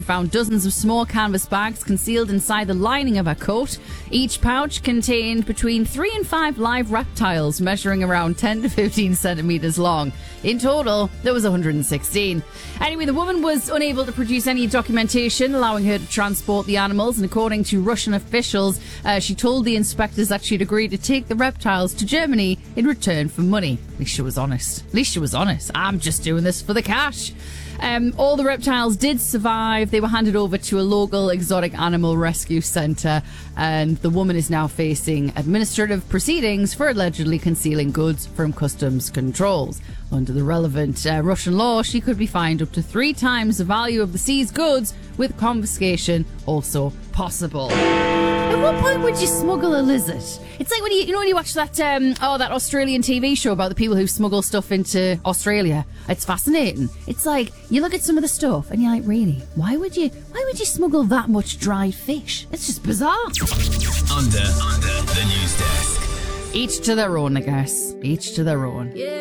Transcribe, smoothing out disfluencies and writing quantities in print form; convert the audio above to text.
found dozens of small canvas bags concealed inside the lining of her coat. Each pouch contained between 3 and 5 live reptiles measuring around 10 to 15 centimetres long. In total, there was 116. Anyway, the woman was unable to produce any documentation allowing her to transport the animals, and according to Russian officials, she told the inspectors that she'd agreed to take the reptiles to Germany in return for money. At least she was honest. I'm just doing this for the cash. All the reptiles did survive. They were handed over to a local exotic animal rescue centre, and the woman is now facing administrative proceedings for allegedly concealing goods from customs controls. Under the relevant Russian law, she could be fined up to 3 times the value of the seized goods, with confiscation also possible. At what point would you smuggle a lizard? It's like when you watch that that Australian TV show about the people who smuggle stuff into Australia. It's fascinating. It's like you look at some of the stuff and you're like, really? Why would you smuggle that much dried fish? It's just bizarre. Under the news desk. Each to their own, I guess. Each to their own. Yeah.